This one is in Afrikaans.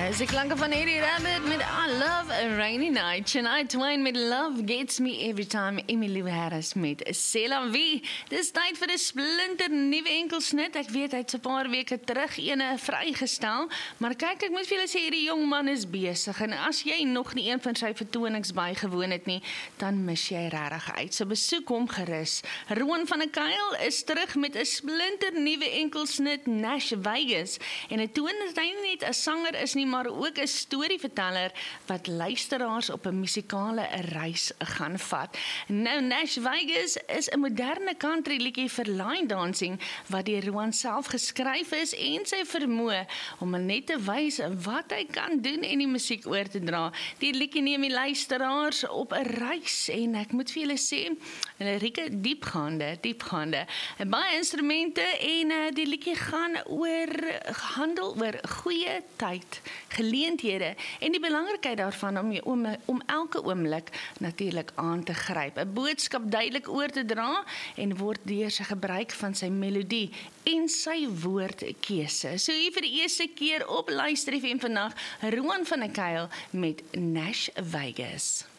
Is die klanke van Eddie Rabbit met I Love a Rainy Night. Shania Twain met Love Gets Me Every Time. Emmylou Harris met C'est la vie. Dis tyd vir 'n splinter nuwe enkelsnit. Ek weet hy het so 'n paar weke terug ene vrygestel, maar kyk, ek moet vir julle sê hierdie jong man is besig en as jy nog nie een van sy vertonings bygewoon het nie, dan mis jy regtig uit. So besoek hom gerus. Roan van der Kuil is terug met 'n splinter nuwe enkelsnit, Nash Vegas, en hy toon dat hy nie net 'n sanger is nie, maar ook 'n storieverteller wat luisteraars op 'n musikale reis gaan vat. Nou, Nash Vegas is 'n moderne country liedjie vir line dancing wat deur Roan self geskryf is en sy vermoë om net te wys wat hy kan doen en die musiek oor te dra. Die liedjie neem die luisteraars op 'n reis en ek moet vir julle sê, lirieke diepgaande, baie instrumente en die liedjie gaan handel oor goeie tyd, geleenthede en die belangrikheid daarvan om elke oomblik natuurlik aan te gryp. 'n Boodskap duidelik oor te dra en word deur sy gebruik van sy melodie en sy woordkeuse. So hier vir die eerste keer op Luister FM vandag, Roan van der Kuil met Nash Vegas.